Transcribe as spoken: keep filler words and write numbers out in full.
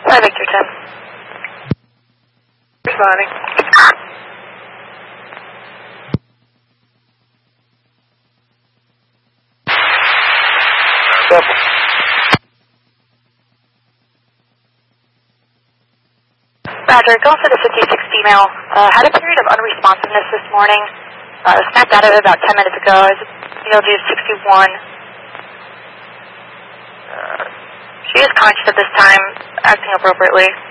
Hi, Victor ten. Responding. Double. Roger, going for the fifty-six female. Uh, had a period of unresponsiveness this morning. Uh, snapped out of it about ten minutes ago. I was E L G of sixty-one. Uh, she is conscious at this time, acting appropriately.